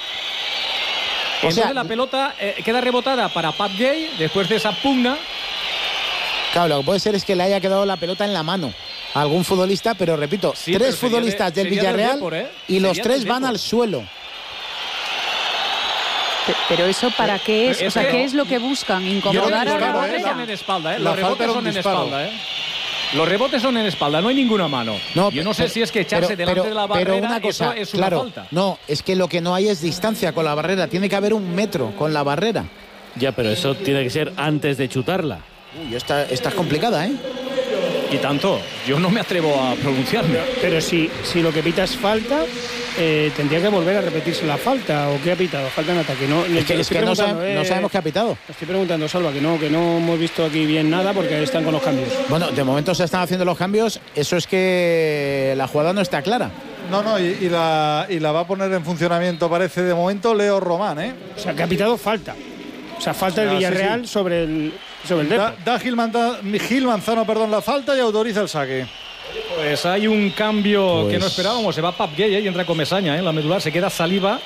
O Entonces sea, la pelota eh, queda rebotada para Pat Gay después de esa pugna. claro, lo que puede ser es que le haya quedado la pelota en la mano a algún futbolista, pero repito, Sí, pero tres sería futbolistas de- del sería del Villarreal Depor, ¿eh? y los Sería tres del van Depor. al suelo. Pe- Pero eso para qué es, Es o sea, que- ¿qué es lo que buscan? ¿Incomodar Yo a creo la que Los rebotes claro, son barrera? en espalda, ¿eh? La Los falta rebotes era un son en disparo. espalda, ¿eh? Los rebotes son en espalda, no hay ninguna mano. No, Yo no sé pero- si es que echarse pero- delante pero- de la barrera, pero una cosa, eso es una claro, falta. no, es que lo que no hay es distancia con la barrera. Tiene que haber un metro con la barrera. Ya, pero eso tiene que ser antes de chutarla. Uy, esta, esta es complicada, ¿eh? Y tanto, yo no me atrevo a pronunciarme. Pero si, si lo que pita es falta, eh, tendría que volver a repetirse la falta. ¿O qué ha pitado? Falta en ataque. No, Es que, Lo es estoy que no, preguntando, sabe- eh, no sabemos qué ha pitado. Estoy preguntando, Salva, que no, que no hemos visto aquí bien nada porque están con los cambios. Bueno, de momento se están haciendo los cambios. Eso es que la jugada no está clara. No, no, y, y la, y la va a poner en funcionamiento, parece de momento, Leo Román, ¿eh? O sea, que ha pitado falta. O sea, falta el Ah, sí, Villarreal sí. sobre el, sobre el Depor. Da, da Gil, Manta- Gil Manzano perdón, la falta y autoriza el saque. Pues hay un cambio Pues- que no esperábamos. Se va Pap Gay, ¿eh? Y entra con Mesaña, ¿eh? La medular se queda Saliba.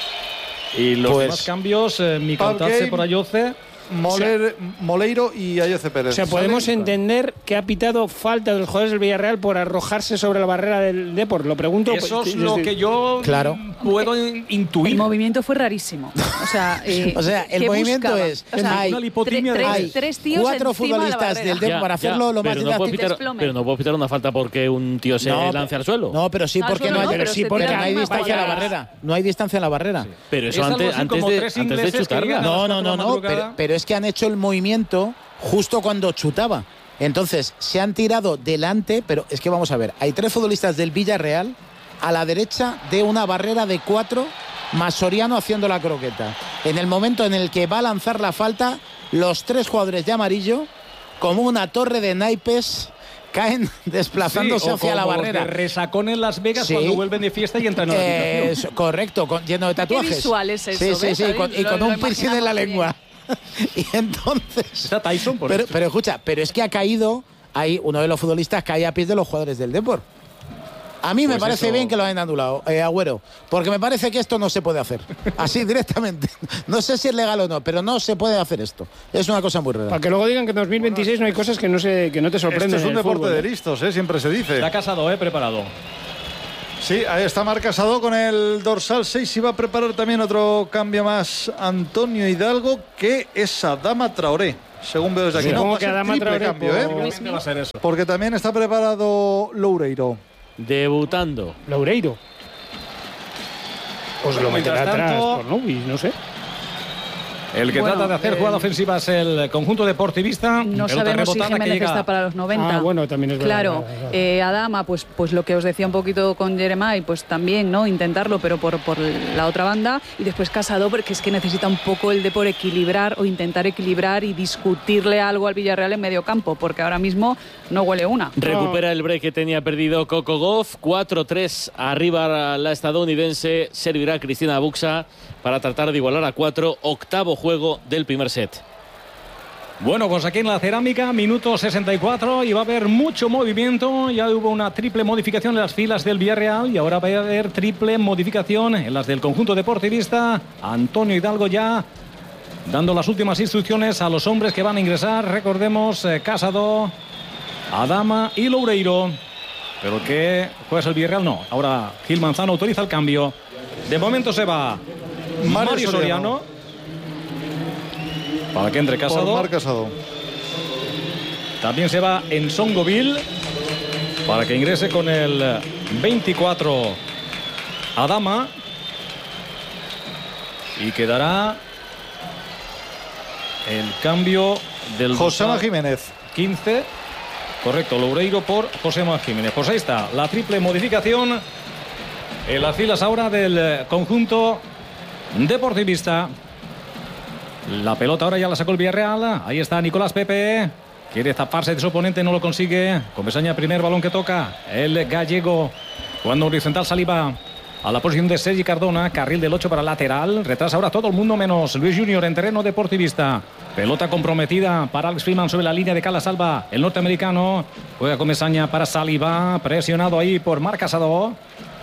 Y los Pues- demás cambios, eh, Pap Micautadze Gay, por Ayoce. Moler- Moleiro y Ayoce Pérez. O sea, podemos ¿Sale? entender que ha pitado falta de los jugadores del Villarreal por arrojarse sobre la barrera del Depor. Lo pregunto. Eso es pues, lo desde- que yo Claro. puedo El intuir. movimiento fue rarísimo. O sea, eh, O sea, el ¿qué movimiento buscaban? es, O sea, hay una lipotimia tre- de- tres, hay tres tíos cuatro encima de la futbolistas barrera. del Depor para hacerlo lo más pero no, puedo didáctico. pitar, pero no puedo pitar una falta porque un tío se No, lance al suelo. No, pero sí Al porque suelo no hay, no, pero pero sí se porque tira no hay encima distancia en la cuadradas. barrera. No hay distancia en la barrera. Pero eso Es algo antes, así antes, como de, tres antes de ingleses que chutarla. llegan a No, las no, cuatro no, de la no, madrugada. pero, pero es que han hecho el movimiento justo cuando chutaba. Entonces, se han tirado delante, pero es que vamos a ver, hay tres futbolistas del Villarreal a la derecha de una barrera de cuatro, más Soriano haciendo la croqueta. En el momento en el que va a lanzar la falta, los tres jugadores de amarillo, como una torre de naipes, caen desplazándose Sí, o hacia la como los barrera. de resacón en Las Vegas Sí. cuando vuelven de fiesta y entran en la Eh, habitación. eso, correcto, con- lleno de tatuajes. visual es eso, Sí, sí, ¿ves, sí, David? con- y Lo- con lo un piercing en la imaginamos lengua. Y entonces... Está Tyson por Pero, eso. pero escucha, pero es que ha caído ahí uno de los futbolistas cae a pies de los jugadores del Depor. A mí me Pues parece eso- bien que lo hayan anulado, eh, Agüero, porque me parece que esto no se puede hacer. Así directamente. No sé si es legal o no, pero no se puede hacer esto. Es una cosa muy rara. Para que luego digan que en dos mil veintiséis no hay cosas que no, se, que no te sorprenden. Esto es un en el deporte fútbol, de ¿eh? listos, ¿eh? Siempre se dice. Está Casado, ¿eh? Preparado. Sí, ahí está Marc Casado con el dorsal seis y va a preparar también otro cambio más Antonio Hidalgo, que es Adama Traoré, según veo desde aquí. Supongo No, va a que ser Adama triple Traoré cambio, por- ¿eh? Luis Mí. Va a ser eso. Porque también está preparado Loureiro. Debutando. Laureiro. Pues lo Mientras meterá atrás tanto- por Nubis, no sé. El que Bueno, trata de hacer eh, jugada ofensiva es el conjunto deportivista. No Pelota sabemos si rebotada que Jiménez llega- está para los noventa. Ah, bueno, también es verdad, Claro, verdad, verdad. eh, Adama, pues, pues lo que os decía un poquito con Jeremai, pues también, ¿no? Intentarlo, pero por, por la otra banda. Y después Casado, porque es que necesita un poco el de por equilibrar o intentar equilibrar y discutirle algo al Villarreal en medio campo, porque ahora mismo no huele una. Recupera el break que tenía perdido Coco Gauff. cuatro tres arriba la estadounidense. Servirá Cristina Buxa para tratar de igualar a cuatro. Octavo juego del primer set. Bueno, pues aquí en la Cerámica, minuto sesenta y cuatro, y va a haber mucho movimiento. Ya hubo una triple modificación en las filas del Villarreal y ahora va a haber triple modificación en las del conjunto deportivista. Antonio Hidalgo ya dando las últimas instrucciones a los hombres que van a ingresar. Recordemos, eh, Casado, Adama y Loureiro. Pero que juega el Villarreal, no. Ahora Gil Manzano autoriza el cambio. De momento se va Mario, Mario Soriano. Soriano. Para que entre Casado. Por Marc Casado. También se va Nsongoville para que ingrese con el veinticuatro Adama. Y quedará el cambio del Josema Jiménez. quince. Correcto, Loureiro por Josema Jiménez. Pues ahí está, la triple modificación en las filas ahora del conjunto deportivista. La pelota ahora ya la sacó el Villarreal. Ahí está Nicolás Pepe. Quiere zafarse de su oponente, no lo consigue. Comesaña, primer balón que toca. El gallego. Jugando horizontal, Saliba a la posición de Sergi Cardona. Carril del ocho para lateral. Retrasa ahora todo el mundo menos Luis Junior en terreno deportivista. Pelota comprometida para Alex Freeman sobre la línea de Cala Salva. El norteamericano juega Comesaña para Saliba. Presionado ahí por Marc Casado.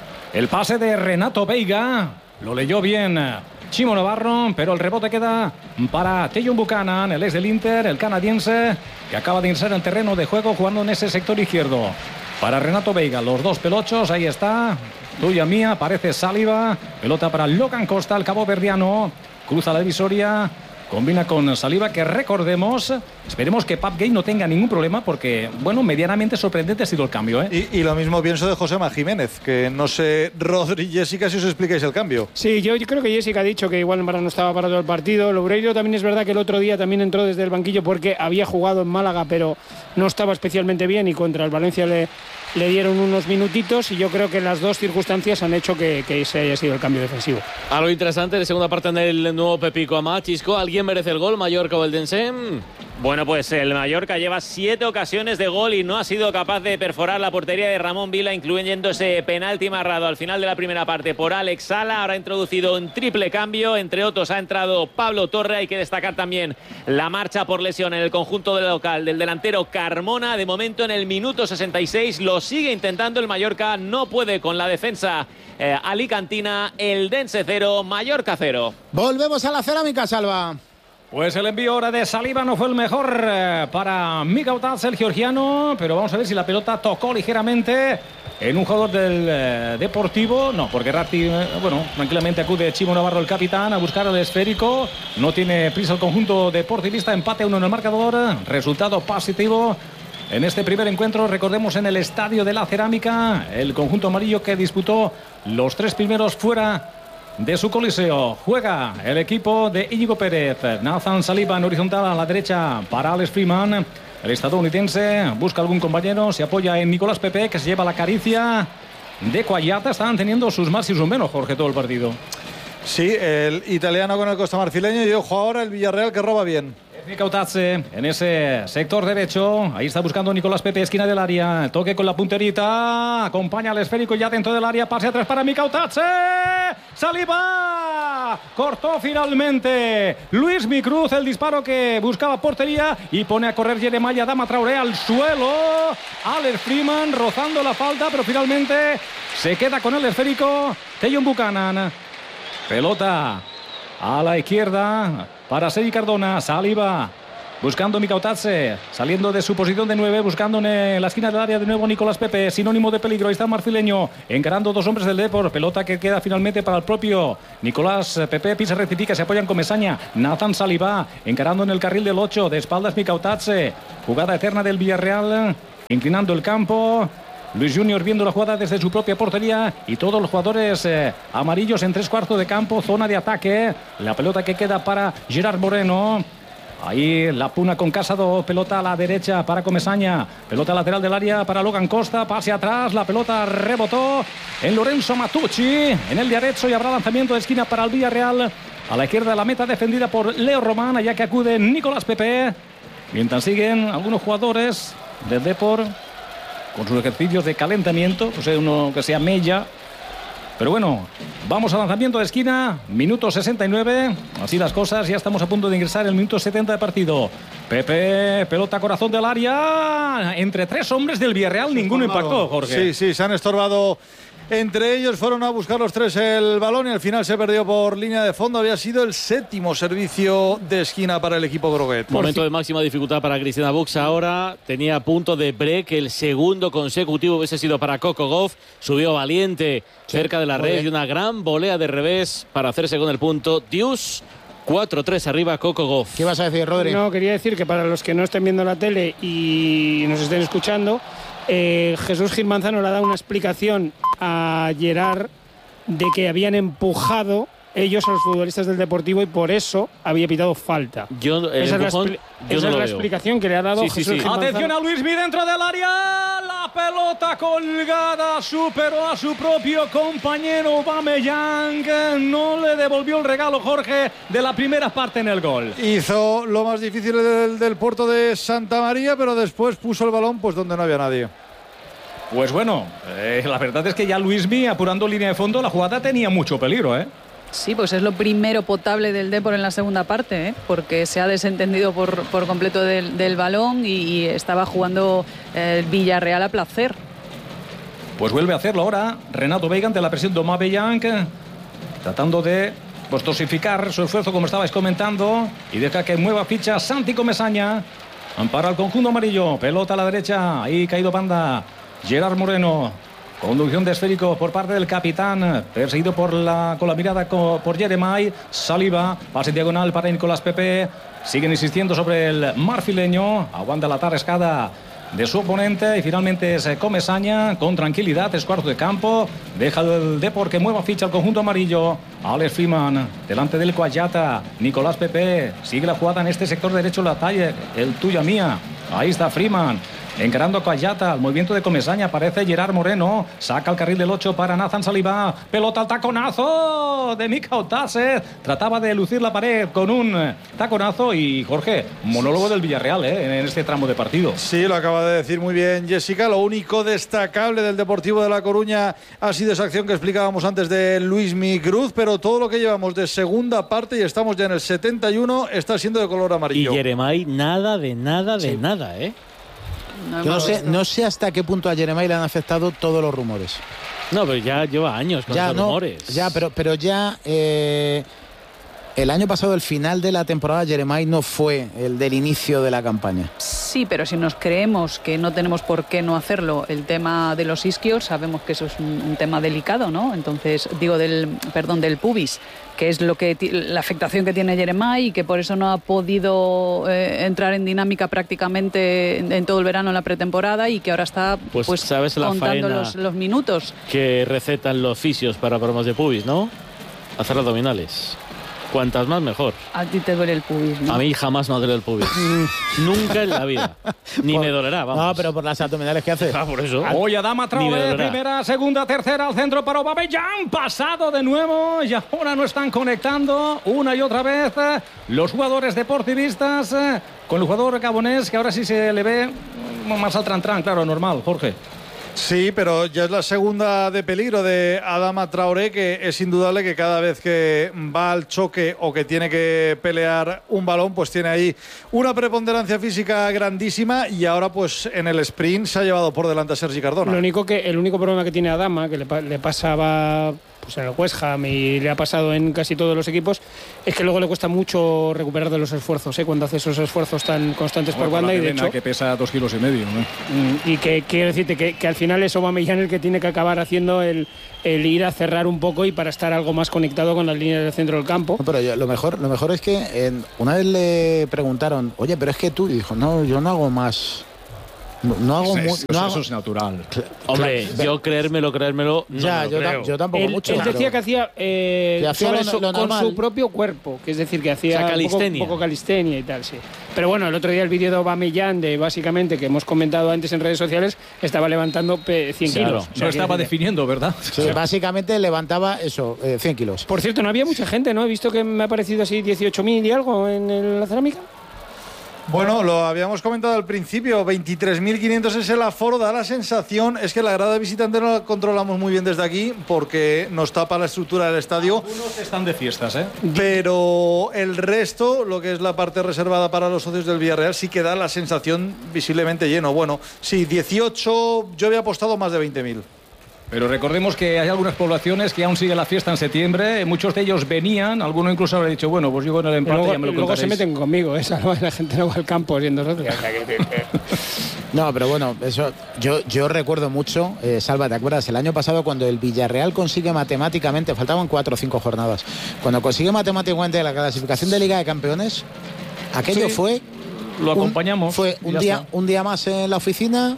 El pase de Renato Veiga. Lo leyó bien Chimo Navarro, pero el rebote queda para Tajon Buchanan, el ex del Inter, el canadiense, que acaba de ingresar al terreno de juego jugando en ese sector izquierdo. Para Renato Veiga, los dos pelochos, ahí está, tuya mía, aparece Saliba, pelota para Logan Costa, el caboverdiano, cruza la divisoria, combina con Saliba, que recordemos, esperemos que Pape Gueye no tenga ningún problema, porque, bueno, medianamente sorprendente ha sido el cambio, ¿eh? Y, y lo mismo pienso de Josema Jiménez, que no sé, Rodri y Jessica, si os explicáis el cambio. Sí, yo, yo creo que Jessica ha dicho que igual no estaba para todo el partido. Loureiro también es verdad que el otro día también entró desde el banquillo porque había jugado en Málaga, pero no estaba especialmente bien y contra el Valencia le, le dieron unos minutitos, y yo creo que las dos circunstancias han hecho que, que ese haya sido el cambio defensivo. Algo interesante de segunda parte en el nuevo Pepico Amat. Chisco, ¿alguien merece el gol? ¿Mallorca o Eldense? Bueno, pues el Mallorca lleva siete ocasiones de gol y no ha sido capaz de perforar la portería de Ramón Vila, incluyendo ese penalti marrado al final de la primera parte por Alex Sala. Ahora ha introducido un triple cambio, entre otros ha entrado Pablo Torre. Hay que destacar también la marcha por lesión en el conjunto del local del delantero Carmona. De momento en el minuto sesenta y seis lo sigue intentando el Mallorca, no puede con la defensa eh, alicantina. Eldense cero, Mallorca cero. Volvemos a la Cerámica, Salva. Pues el envío ahora de Saliba no fue el mejor eh, para Mikautas, el georgiano, pero vamos a ver si la pelota tocó ligeramente en un jugador del eh, Deportivo. No, porque Ratti, eh, bueno, tranquilamente acude Chimo Navarro, el capitán, a buscar el esférico. No tiene prisa el conjunto deportivista, empate a uno en el marcador, resultado positivo en este primer encuentro. Recordemos, en el Estadio de la Cerámica, el conjunto amarillo que disputó los tres primeros fuera de su coliseo. Juega el equipo de Íñigo Pérez. Nathan Saliba en horizontal a la derecha para Alex Freeman. El estadounidense busca algún compañero, se apoya en Nicolás Pepe, que se lleva la caricia de Cuayata. Estaban teniendo sus más y sus menos, Jorge, todo el partido. Sí, el italiano con el costamarfileño, y ojo ahora el Villarreal, que roba bien. Mikautatze en ese sector derecho. Ahí está buscando Nicolás Pepe, esquina del área. Toque con la punterita. Acompaña al esférico ya dentro del área. Pase atrás para Mikautatze. Saliba. Cortó finalmente Luis Micruz el disparo que buscaba portería. Y pone a correr Jeremiah Adama Traoré al suelo. Alex Freeman rozando la falta, pero finalmente se queda con el esférico Tajon Buchanan. Pelota a la izquierda para Sergi Cardona. Saliba buscando Mikautatze, saliendo de su posición de nueve, buscando en la esquina del área de nuevo Nicolás Pepe, sinónimo de peligro. Ahí está Marfileño encarando dos hombres del Depor. Pelota que queda finalmente para el propio Nicolás Pepe. Pisa, rectifica, se apoyan con Comesaña. Nathan Saliba encarando en el carril del ocho, de espaldas Mikautatze. Jugada eterna del Villarreal, inclinando el campo. Luis Junior viendo la jugada desde su propia portería, y todos los jugadores eh, amarillos en tres cuartos de campo, zona de ataque. La pelota que queda para Gerard Moreno. Ahí la puna con Casado, pelota a la derecha para Comesaña, pelota lateral del área para Logan Costa, pase atrás, la pelota rebotó en Lorenzo Matucci, en el derecho, y habrá lanzamiento de esquina para el Villarreal. A la izquierda la meta defendida por Leo Román, allá que acude Nicolás Pepe, mientras siguen algunos jugadores del Depor con sus ejercicios de calentamiento. O sea, uno que sea Mella, Pero bueno, vamos al lanzamiento de esquina, minuto sesenta y nueve. Así las cosas, ya estamos a punto de ingresar el minuto setenta de partido. Pepe, pelota corazón del área. Entre tres hombres del Villarreal, ninguno impactó, Jorge. Sí, sí, se han estorbado. Entre ellos fueron a buscar los tres el balón y al final se perdió por línea de fondo. Había sido el séptimo servicio de esquina para el equipo Groguet. Momento de máxima dificultad para Cristina Buxa ahora. Tenía a punto de break. El segundo consecutivo hubiese sido para Coco Gauff. Subió valiente cerca de la red y una gran volea de revés para hacerse con el punto. Dius. cuatro tres arriba Coco Gauff. ¿Qué vas a decir, Rodri? No, quería decir que para los que no estén viendo la tele y nos estén escuchando, eh, Jesús Gil Manzano le ha dado una explicación a Gerard de que habían empujado ellos a los futbolistas del Deportivo y por eso había pitado falta. Yo, el esa empujón, es la, esa yo no es lo la veo. explicación que le ha dado Sí, sí, Jesús sí. Gil Manzano. Atención a Luismi dentro del área. La pelota colgada. Superó a su propio compañero Aubameyang. No le devolvió el regalo, Jorge, de la primera parte en el gol. Hizo lo más difícil del, del puerto de Santa María, pero después puso el balón pues donde no había nadie. Pues bueno, eh, la verdad es que ya Luismi, apurando línea de fondo, la jugada tenía mucho peligro, ¿eh? Sí, pues es lo primero potable del Depor en la segunda parte, ¿eh? Porque se ha desentendido por, por completo del, del balón y, y estaba jugando el Villarreal a placer. Pues vuelve a hacerlo ahora Renato Veiga ante la presión de Aubameyang, tratando de pues, dosificar su esfuerzo, como estabais comentando, y deja que mueva ficha Santi Comesaña. Ampara al conjunto amarillo, pelota a la derecha, ahí caído banda Gerard Moreno. Conducción de esférico por parte del capitán, perseguido por la, con la mirada co, por Jeremai. Saliba, pase diagonal para Nicolás Pepe. Siguen insistiendo sobre el marfileño. Aguanta la tarrescada de su oponente y finalmente es Comesaña con tranquilidad, es cuarto de campo. Deja el Depor que mueva ficha al conjunto amarillo. Alex Freeman, delante del Coayata. Nicolás Pepe, sigue la jugada en este sector derecho, la talla, el tuya mía. Ahí está Freeman. Encarando a Coayata, el movimiento de Comesaña, aparece Gerard Moreno, saca el carril del ocho para Nathan Saliba, pelota al taconazo de Mika Otace, trataba de lucir la pared con un taconazo y Jorge, monólogo del Villarreal ¿eh? en este tramo de partido. Sí, lo acaba de decir muy bien Jessica, lo único destacable del Deportivo de La Coruña ha sido esa acción que explicábamos antes de Luismi Cruz, pero todo lo que llevamos de segunda parte y estamos ya en el setenta y uno, está siendo de color amarillo. Y Jeremai nada de nada de sí. nada, ¿eh? No, Yo no sé, no sé hasta qué punto a Jeremai le han afectado todos los rumores. No, pero ya lleva años con ya, esos no, rumores. Ya, pero, pero ya eh, el año pasado, el final de la temporada, Jeremai no fue el del inicio de la campaña. Sí, pero si nos creemos que no tenemos por qué no hacerlo, el tema de los isquios, sabemos que eso es un, un tema delicado, ¿no? Entonces, digo, del perdón, del pubis, que es lo que la afectación que tiene Jeremai y que por eso no ha podido eh, entrar en dinámica prácticamente en, en todo el verano en la pretemporada y que ahora está pues, pues ¿sabes la contando los, los minutos. Que recetan los fisios para problemas de pubis, ¿no? Hacer abdominales. Cuantas más, mejor. A ti te duele el pubis, ¿no? A mí jamás me ha dolido el pubis. Nunca en la vida. Ni por, me dolerá, vamos. No, pero por las abdominales que hace. Ah, por eso. Hoy Adama Traoré, primera, segunda, tercera, al centro para Aubameyang. Pasado de nuevo y ahora no están conectando una y otra vez los jugadores deportivistas con el jugador gabonés, que ahora sí se le ve más al tran-tran, claro, normal, Jorge. Sí, pero ya es la segunda de peligro de Adama Traoré, que es indudable que cada vez que va al choque o que tiene que pelear un balón, pues tiene ahí una preponderancia física grandísima y ahora pues en el sprint se ha llevado por delante a Sergi Cardona. Lo único que, el único problema que tiene Adama, que le, le pasaba pues en el West Ham y le ha pasado en casi todos los equipos, es que luego le cuesta mucho recuperar de los esfuerzos, ¿eh? Cuando hace esos esfuerzos tan constantes por banda y de hecho que pesa dos kilos y medio, ¿no? Y que quiero decirte que, que al final es Aubameyang el que tiene que acabar haciendo el, el ir a cerrar un poco y para estar algo más conectado con las líneas del centro del campo. No, pero yo, lo mejor lo mejor es que eh, una vez le preguntaron, oye, pero es que tú, y dijo, no, yo no hago más. No, no hago eso, mu- eso, no eso hago... es natural. Hombre, Claro. yo creérmelo, creérmelo, no ya, me lo yo, creo. ta- yo tampoco Él, mucho. él decía pero- que hacía, eh, que hacía sobre lo- su- lo con normal. su propio cuerpo, que es decir, que hacía O sea, un, poco, calistenia. un poco calistenia y tal, sí. Pero bueno, el otro día el vídeo de Aubameyang, de básicamente, que hemos comentado antes en redes sociales, estaba levantando pe- cien Claro. kilos. O sea, No estaba que- definiendo, ¿verdad? Sí, básicamente levantaba eso, eh, cien kilos. Por cierto, no había mucha gente, ¿no? He visto que me ha parecido así dieciocho mil y algo en el- la cerámica. Bueno, lo habíamos comentado al principio, veintitrés mil quinientos es el aforo, da la sensación, es que la grada visitante no la controlamos muy bien desde aquí porque nos tapa la estructura del estadio. Algunos están de fiestas, ¿eh? Pero el resto, lo que es la parte reservada para los socios del Villarreal, sí que da la sensación visiblemente lleno. Bueno, sí, dieciocho, yo había apostado más de veinte mil. Pero recordemos que hay algunas poblaciones que aún sigue la fiesta en septiembre, muchos de ellos venían, algunos incluso habrían dicho, bueno, pues yo con el empate luego, ya me lo luego contaréis. se meten conmigo, esa la gente no va al campo siendo nosotros. No, pero bueno, eso yo, yo recuerdo mucho, eh, Salva, ¿te acuerdas? El año pasado cuando el Villarreal consigue matemáticamente, faltaban cuatro o cinco jornadas, cuando consigue matemáticamente la clasificación de Liga de Campeones, aquello sí, fue... Lo acompañamos. Un, fue un día, un día más en la oficina.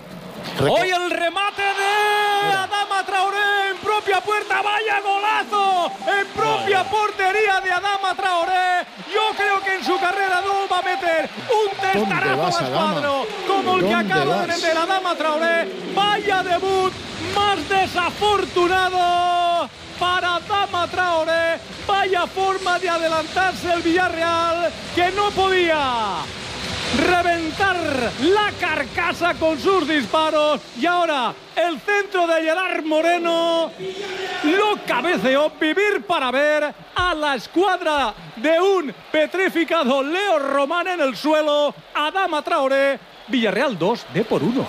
Hoy el remate de Adama Traoré en propia puerta, vaya golazo en propia portería de Adama Traoré. Yo creo que en su carrera no va a meter un testarazo más cuadro como el que acaba de meter Adama Traoré. Vaya debut más desafortunado para Adama Traoré. Vaya forma de adelantarse el Villarreal, que no podía reventar la carcasa con sus disparos, y ahora el centro de Gerard Moreno lo cabeceó. Vivir para ver a la escuadra de un petrificado Leo Román en el suelo. Adama Traoré, Villarreal dos, D por uno.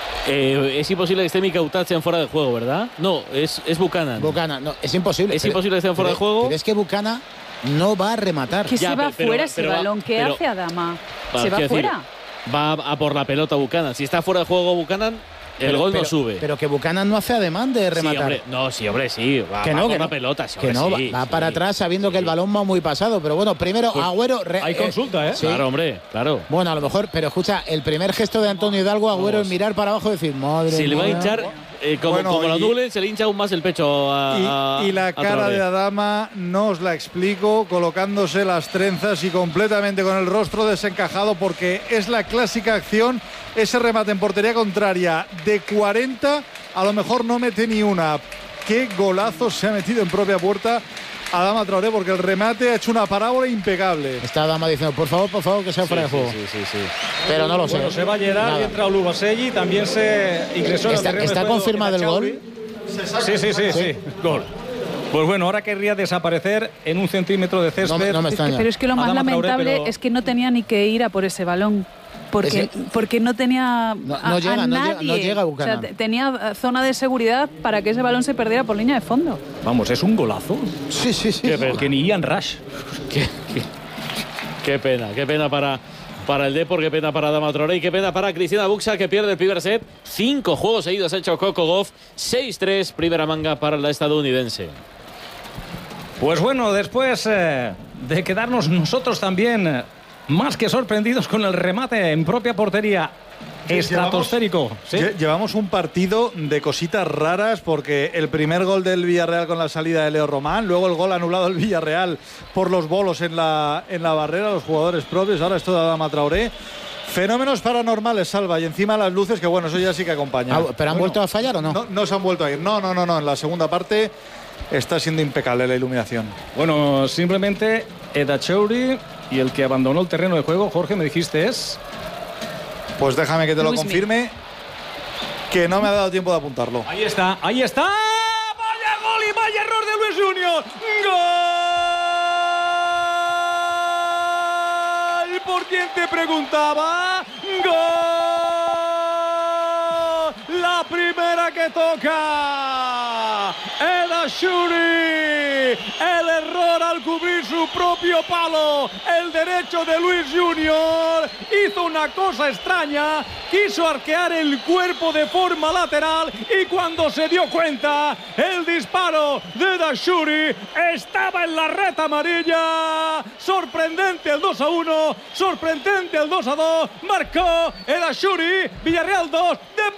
Eh, es imposible que esté Mika Utatzen fuera de juego, ¿verdad? No, es, es Buchanan. Buchanan, no, es imposible. Es pero, imposible que esté fuera pero, de juego. Pero es que Buchanan no va a rematar. Que Ya, se va pero- fuera ese pero va- balón. ¿Qué pero- hace Adama? Va, Se va quiero decir, fuera. va a por la pelota Buchanan. Si está fuera de juego Buchanan, el Pero- gol pero- no sube. Pero que Buchanan no hace ademán de Sí, rematar. hombre, no, sí, hombre, sí. Va, que va no, por que la no. pelota, sí, que hombre, no, sí, va sí. para atrás sabiendo que el balón va muy pasado. Pero bueno, primero Pues Agüero. re- hay consulta, ¿eh? sí. Claro, hombre, claro. Bueno, a lo mejor, pero escucha, el primer gesto de Antonio Hidalgo, Agüero, es mirar para abajo y decir, madre Si le va a mía". hinchar, eh, como, Bueno, como lo y- anule, se le hincha aún más el pecho a. a- Y, y la a cara Traoré. de Adama no os la explico, colocándose las trenzas y completamente con el rostro desencajado, porque es la clásica acción, ese remate en portería contraria de cuarenta, a lo mejor no mete ni una. Qué golazo se ha metido en propia puerta Adama Traoré, porque el remate ha hecho una parábola impecable. Está Adama diciendo, por favor, por favor, que sea Sí, fuera de sí, juego. sí, sí, sí. Pero no lo sé. Bueno, se va a llegar Nada. y entra Olubaselli. También se ingresó en el ¿Está, terreno de está juego confirmado el Echauri. gol? Sí, sí, sí, sí, gol. Pues bueno, ahora querría desaparecer en un centímetro de césped. No, no me Es que- extraña. pero es que lo más Adama Traoré, lamentable pero- es que no tenía ni que ir a por ese balón. Porque, Ese- porque no tenía No- a, no a llega, no llega- nadie. no llega O Buchanan. sea, te- tenía eh, zona de seguridad para que ese balón se perdiera por línea de fondo. Vamos, es un golazo. Sí, sí, sí. Qué pena. Que ni Ian Rush. Qué, qué- qué pena, qué pena para, para el Depor, qué pena para Adama Traoré y qué pena para Cristina Buxa, que pierde el primer set. Cinco juegos seguidos ha hecho Coco Gauff. seis tres, primera manga para la estadounidense. Pues bueno, después eh, de quedarnos nosotros también eh, más que sorprendidos con el remate en propia portería estratosférico. ¿sí? Lle- Llevamos un partido de cositas raras, porque el primer gol del Villarreal con la salida de Leo Román, luego el gol anulado del Villarreal por los bolos en la, en la barrera, los jugadores propios, ahora esto de Adama Traoré. Fenómenos paranormales, Salva, y encima las luces, que bueno, eso ya sí que acompaña. Ah, ¿pero han Bueno, vuelto a fallar o no? No, no se han vuelto a ir. No, no, no, no. En la segunda parte está siendo impecable la iluminación. Bueno, simplemente Echauri, y el que abandonó el terreno de juego, Jorge, me dijiste es... Pues déjame que te lo Luis confirme, que no me ha dado tiempo de apuntarlo. Ahí está, ahí está. ¡Vaya gol y vaya error de Luis Junior! ¡Gol! ¿Por quién te preguntaba? ¡Gol! La primera que toca Echauri. El error al cubrir su propio palo. El derecho de Luis Junior. Hizo una cosa extraña. Quiso arquear el cuerpo de forma lateral y cuando se dio cuenta, el disparo de Echauri estaba en la red amarilla. Sorprendente el dos a uno. Sorprendente el dos a dos. Marcó Echauri. Villarreal dos.